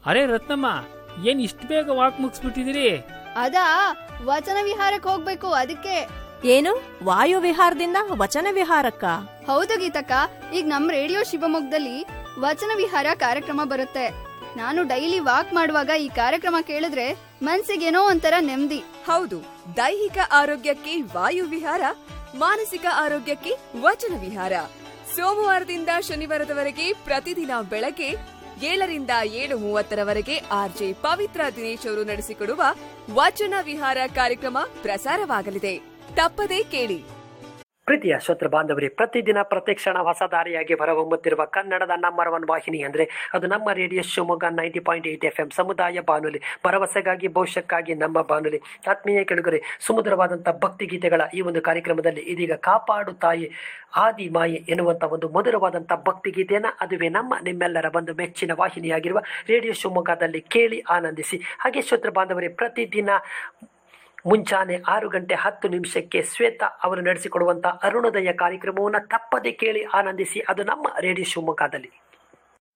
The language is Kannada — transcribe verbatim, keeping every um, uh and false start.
ಅರೆ ರತ್ನಮ್ಮ, ಏನ್ ಇಷ್ಟು ಬೇಗ ವಾಕ್ ಮುಗಿಸ್ಬಿಟ್ಟಿದಿರಿ? ಅದಾ, ವಚನ ವಿಹಾರಕ್ಕೆ ಹೋಗ್ಬೇಕು ಅದಕ್ಕೆ. ಏನು ವಾಯು ವಿಹಾರದಿಂದ ವಚನ ವಿಹಾರಕ್ಕ? ಹೌದು ಗೀತಕ್ಕ, ಈಗ ನಮ್ ರೇಡಿಯೋ ಶಿವಮೊಗ್ಗದಲ್ಲಿ ವಚನ ವಿಹಾರ ಕಾರ್ಯಕ್ರಮ ಬರುತ್ತೆ. ನಾನು ಡೈಲಿ ವಾಕ್ ಮಾಡುವಾಗ ಈ ಕಾರ್ಯಕ್ರಮ ಕೇಳಿದ್ರೆ ಮನ್ಸಿಗೇನೋ ಒಂಥರ ನೆಮ್ಮದಿ. ಹೌದು, ದೈಹಿಕ ಆರೋಗ್ಯಕ್ಕೆ ವಾಯು ವಿಹಾರ, ಮಾನಸಿಕ ಆರೋಗ್ಯಕ್ಕೆ ವಚನ ವಿಹಾರ. ಸೋಮವಾರದಿಂದ ಶನಿವಾರದವರೆಗೆ ಪ್ರತಿದಿನ ಬೆಳಗ್ಗೆ ಏಳರಿಂದ ಏಳು ಮೂವತ್ತರವರೆಗೆ ಆರ್ಜೆ ಪವಿತ್ರ ದಿನೇಶ್ ಅವರು ನಡೆಸಿಕೊಡುವ ವಚನ ವಿಹಾರ ಕಾರ್ಯಕ್ರಮ ಪ್ರಸಾರವಾಗಲಿದೆ. ತಪ್ಪದೇ ಕೇಳಿ. ಪ್ರೀತಿಯ ಶ್ರೋತೃ ಬಾಂಧವರೇ, ಪ್ರತಿದಿನ ಪ್ರತಿಕ್ಷಣ ಹೊಸ ದಾರಿಯಾಗಿ ಹೊರಹೊಮ್ಮುತ್ತಿರುವ ಕನ್ನಡದ ನಂಬರ್ ಒನ್ ವಾಹಿನಿ ಅಂದರೆ ಅದು ನಮ್ಮ radio Shivamogga ninety point eight F M ಸಮುದಾಯ ಬಾನುಲಿ, ಭರವಸೆಗಾಗಿ ಭವಿಷ್ಯಕ್ಕಾಗಿ ನಮ್ಮ ಬಾನುಲಿ. ಆತ್ಮೀಯ ಕೆಳಗರೆ, ಸುಮಧುರವಾದಂಥ ಭಕ್ತಿ ಗೀತೆಗಳ ಈ ಒಂದು ಕಾರ್ಯಕ್ರಮದಲ್ಲಿ ಇದೀಗ ಕಾಪಾಡು ತಾಯಿ ಆದಿ ಮಾಯೆ ಎನ್ನುವಂಥ ಒಂದು ಮಧುರವಾದಂಥ ಭಕ್ತಿ ಗೀತೆಯನ್ನು ಅದುವೇ ನಮ್ಮ ನಿಮ್ಮೆಲ್ಲರ ಒಂದು ಮೆಚ್ಚಿನ ವಾಹಿನಿಯಾಗಿರುವ ರೇಡಿಯೋ ಶಿವಮೊಗ್ಗದಲ್ಲಿ ಕೇಳಿ ಆನಂದಿಸಿ. ಹಾಗೆ ಶ್ರೋತೃ ಬಾಂಧವರೇ, ಪ್ರತಿದಿನ ಮುಂಚಾನೆ ಆರು ಗಂಟೆ ಹತ್ತು ನಿಮಿಷಕ್ಕೆ ಶ್ವೇತಾ ಅವರು ನಡೆಸಿಕೊಡುವಂಥ ಅರುಣೋದಯ ಕಾರ್ಯಕ್ರಮವನ್ನು ತಪ್ಪದೆ ಕೇಳಿ ಆನಂದಿಸಿ. ಅದು ನಮ್ಮ ರೇಡಿಯೋ ಶಿವಮೊಗ್ಗದಲ್ಲಿ.